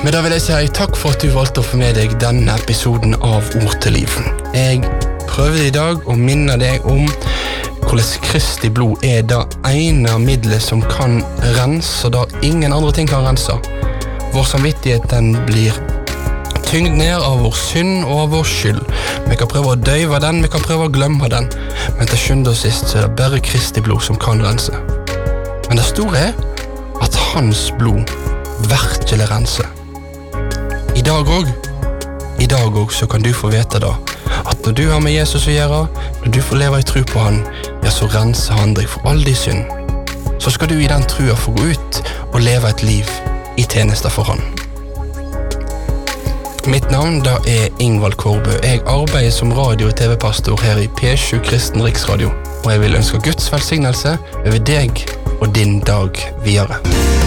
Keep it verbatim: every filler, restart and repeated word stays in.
Men da vil jeg si takk for at du valgte å få med deg denne episoden av Ord til liv. Jeg prøvde i dag å minne deg om hvordan Kristi blod er det ene middelet som kan rense, da ingen andre ting kan rense. Vår samvittighet den blir tyngd ned av vår synd og av vår skyld. Vi kan prøve å døyve den, vi kan prøve å glemme den, men til sjuende og sist så er det bare Kristi blod som kan rense. Men det store er at hans blod virkelig renser. I dag også, i dag også så kan du få vite da, at når du har med Jesus å gjøre, når du får leve i tro på han, ja så renser han deg for all din synd. Så skal du i den trua få gå ut og leve et liv i tjeneste for han. Mitt navn da er Ingvald Korbø. Jeg arbeider som radio- og tv-pastor her i P sju Kristen Riksradio, og jeg vil ønske Guds velsignelse over deg og din dag videre.